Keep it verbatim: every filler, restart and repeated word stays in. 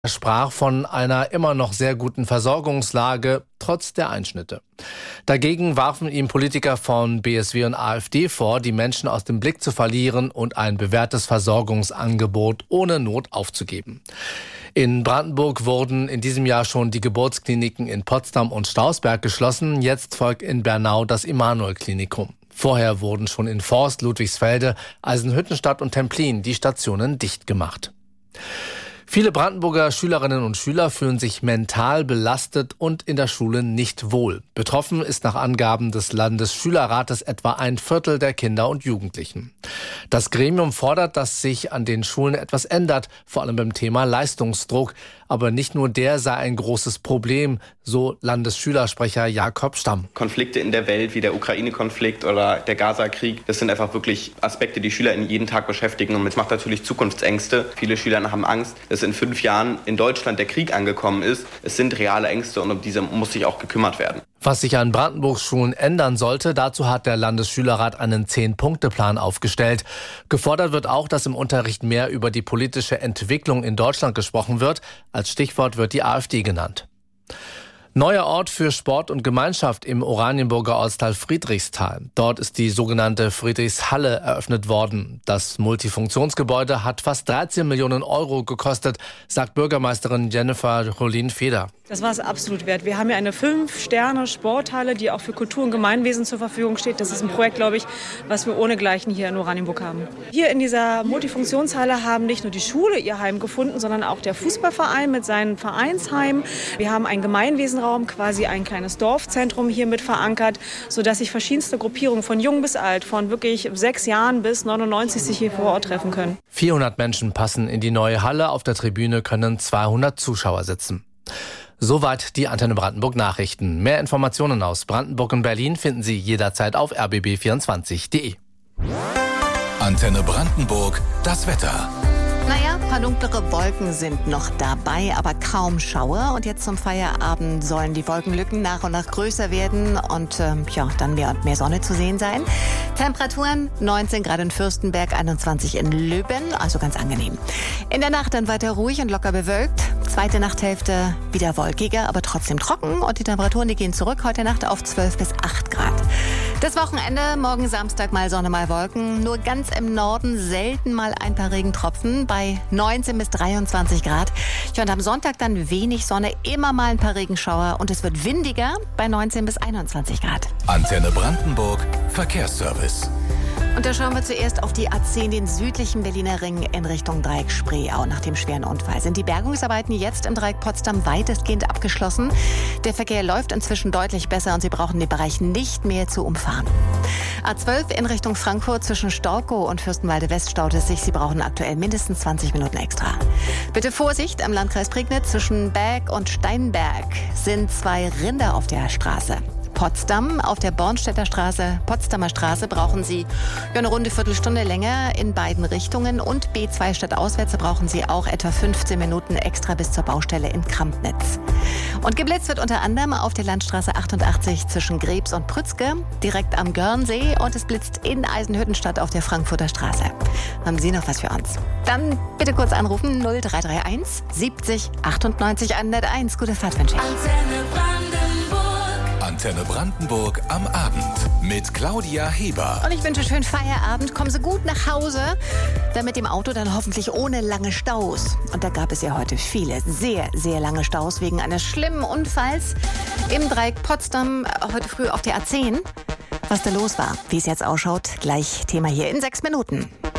Er sprach von einer immer noch sehr guten Versorgungslage, trotz der Einschnitte. Dagegen warfen ihm Politiker von B S W und AfD vor, die Menschen aus dem Blick zu verlieren und ein bewährtes Versorgungsangebot ohne Not aufzugeben. In Brandenburg wurden in diesem Jahr schon die Geburtskliniken in Potsdam und Stausberg geschlossen. Jetzt folgt in Bernau das Immanuel-Klinikum. Vorher wurden schon in Forst, Ludwigsfelde, Eisenhüttenstadt und Templin die Stationen dicht gemacht. Viele Brandenburger Schülerinnen und Schüler fühlen sich mental belastet und in der Schule nicht wohl. Betroffen ist nach Angaben des Landesschülerrates etwa ein Viertel der Kinder und Jugendlichen. Das Gremium fordert, dass sich an den Schulen etwas ändert, vor allem beim Thema Leistungsdruck. Aber nicht nur der sei ein großes Problem, so Landesschülersprecher Jakob Stamm. Konflikte in der Welt wie der Ukraine-Konflikt oder der Gaza-Krieg, das sind einfach wirklich Aspekte, die Schüler in jeden Tag beschäftigen. Und es macht natürlich Zukunftsängste. Viele Schüler haben Angst, dass in fünf Jahren in Deutschland der Krieg angekommen ist. Es sind reale Ängste und um diese muss sich auch gekümmert werden. Was sich an Brandenburgs Schulen ändern sollte, dazu hat der Landesschülerrat einen Zehn-Punkte-Plan aufgestellt. Gefordert wird auch, dass im Unterricht mehr über die politische Entwicklung in Deutschland gesprochen wird. Als Stichwort wird die AfD genannt. Neuer Ort für Sport und Gemeinschaft im Oranienburger Ortsteil Friedrichsthal. Dort ist die sogenannte Friedrichshalle eröffnet worden. Das Multifunktionsgebäude hat fast dreizehn Millionen Euro gekostet, sagt Bürgermeisterin Jennifer Rolin-Feder. Das war es absolut wert. Wir haben ja eine Fünf-Sterne-Sporthalle, die auch für Kultur und Gemeinwesen zur Verfügung steht. Das ist ein Projekt, glaube ich, was wir ohnegleichen hier in Oranienburg haben. Hier in dieser Multifunktionshalle haben nicht nur die Schule ihr Heim gefunden, sondern auch der Fußballverein mit seinem Vereinsheim. Wir haben einen Gemeinwesenraum, quasi ein kleines Dorfzentrum hier mit verankert, sodass sich verschiedenste Gruppierungen von jung bis alt, von wirklich sechs Jahren bis neunundneunzig sich hier vor Ort treffen können. vierhundert Menschen passen in die neue Halle. Auf der Tribüne können zweihundert Zuschauer sitzen. Soweit die Antenne Brandenburg Nachrichten. Mehr Informationen aus Brandenburg und Berlin finden Sie jederzeit auf r b b vierundzwanzig punkt de. Antenne Brandenburg, das Wetter. Naja, ein paar dunklere Wolken sind noch dabei, aber kaum Schauer. Und jetzt zum Feierabend sollen die Wolkenlücken nach und nach größer werden und ähm, ja, dann mehr und mehr Sonne zu sehen sein. Temperaturen neunzehn Grad in Fürstenberg, einundzwanzig in Löben, also ganz angenehm. In der Nacht dann weiter ruhig und locker bewölkt. Zweite Nachthälfte wieder wolkiger, aber trotzdem trocken. Und die Temperaturen, die gehen zurück heute Nacht auf zwölf bis acht Grad. Das Wochenende, morgen Samstag mal Sonne, mal Wolken. Nur ganz im Norden selten mal ein paar Regentropfen bei neunzehn bis dreiundzwanzig Grad. Ja, und am Sonntag dann wenig Sonne, immer mal ein paar Regenschauer. Und es wird windiger bei neunzehn bis einundzwanzig Grad. Antenne Brandenburg, Verkehrsservice. Und da schauen wir zuerst auf die A zehn, den südlichen Berliner Ring in Richtung Dreieck Spreeau. Nach dem schweren Unfall sind die Bergungsarbeiten jetzt im Dreieck Potsdam weitestgehend abgeschlossen. Der Verkehr läuft inzwischen deutlich besser und Sie brauchen den Bereich nicht mehr zu umfahren. A zwölf in Richtung Frankfurt zwischen Storkow und Fürstenwalde West staut es sich. Sie brauchen aktuell mindestens zwanzig Minuten extra. Bitte Vorsicht, am Landkreis Prignitz zwischen Berg und Steinberg sind zwei Rinder auf der Straße. Potsdam auf der Bornstedter Straße, Potsdamer Straße brauchen Sie ja, eine runde Viertelstunde länger in beiden Richtungen und B zwei stadtauswärts brauchen Sie auch etwa fünfzehn Minuten extra bis zur Baustelle in Krampnitz. Und geblitzt wird unter anderem auf der Landstraße achtundachtzig zwischen Grebs und Prützke, direkt am Görnsee und es blitzt in Eisenhüttenstadt auf der Frankfurter Straße. Haben Sie noch was für uns? Dann bitte kurz anrufen null drei drei eins siebzig achtundneunzig hunderteins. Gute Fahrt wünsche ich. Antenne Brandenburg am Abend mit Claudia Heber. Und ich wünsche schönen Feierabend. Kommen Sie gut nach Hause, dann mit dem Auto dann hoffentlich ohne lange Staus. Und da gab es ja heute viele, sehr, sehr lange Staus wegen eines schlimmen Unfalls im Dreieck Potsdam heute früh auf der A zehn. Was da los war, wie es jetzt ausschaut, gleich Thema hier in sechs Minuten.